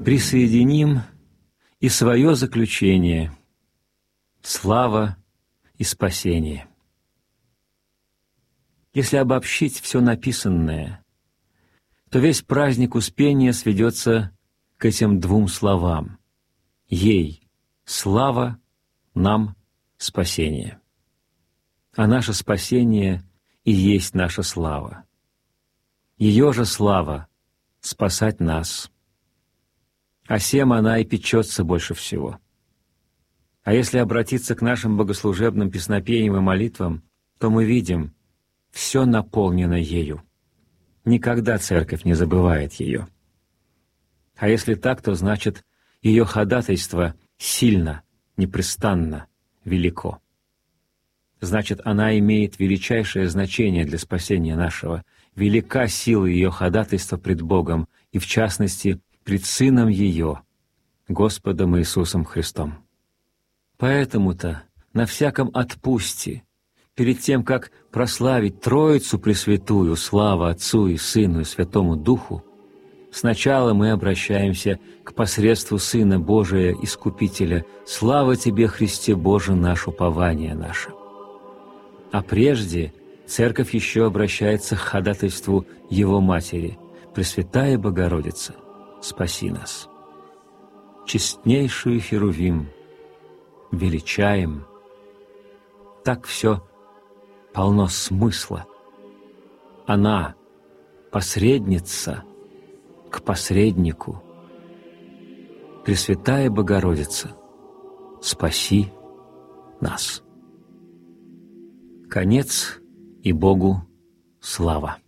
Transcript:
присоединим и свое заключение «Слава и спасение». Если обобщить все написанное, то весь праздник Успения сведется к этим двум словам: «Ей слава, нам спасение». А наше спасение и есть наша слава. Ее же слава — спасать нас. О сем она и печется больше всего. А если обратиться к нашим богослужебным песнопениям и молитвам, то мы видим, все наполнено ею. Никогда Церковь не забывает ее. А если так, то значит, ее ходатайство сильно, непрестанно, велико. Значит, она имеет величайшее значение для спасения нашего. Велика сила ее ходатайства пред Богом, и в частности, пред Сыном Ее, Господом Иисусом Христом. Поэтому-то на всяком отпусте, перед тем, как прославить Троицу Пресвятую, слава Отцу и Сыну и Святому Духу, сначала мы обращаемся к посредству Сына Божия Искупителя: «Слава Тебе, Христе Боже, наше упование наше». А прежде Церковь еще обращается к ходатайству Его Матери: «Пресвятая Богородица, спаси нас». Честнейшую Херувим величаем. Так все полно смысла. Она — посредница к посреднику. Пресвятая Богородица, спаси нас. Конец, и Богу слава.